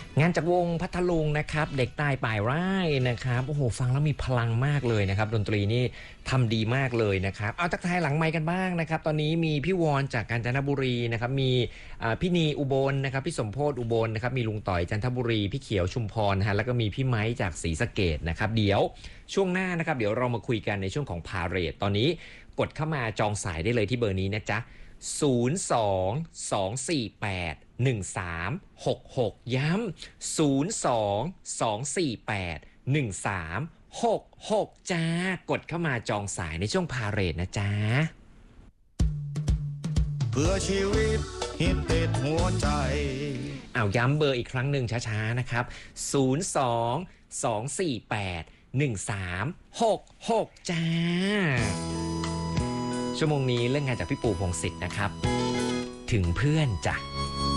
งานจากวงพัทลุงนะครับเด็กใต้ป่ายไร่นะครับโอ้โหฟังแล้วมีพลังมากเลยนะครับดนตรีนี่ทำดีมากเลยนะครับเอาทักทายหลังไมค์กันบ้างนะครับตอนนี้มีพี่วอนจากกาญจนบุรีนะครับมีพี่นีอุบลนะครับพี่สมโพธิ์อุบลนะครับมีลุงต่อยจันทบุรีพี่เขียวชุมพรนะฮะแล้วก็มีพี่ไม้จากศรีสะเกษนะครับเดี๋ยวช่วงหน้านะครับเดี๋ยวเรามาคุยกันในช่วงของพาเหรดตอนนี้กดเข้ามาจองสายได้เลยที่เบอร์นี้นะจ๊ะ02-248-1366ย้ำ02-248-1366จ้ากดเข้ามาจองสายในช่วงพาเหรดนะจ๊ะเพื่อชีวิตฮิตติดหัวใจเอาย้ำเบอร์อีกครั้งหนึ่งช้าๆนะครับ02-248-1366จ้าชั่วโมงนี้เรื่องงานจากพี่ปูพงษ์สิทธิ์นะครับถึงเพื่อนจ้ะ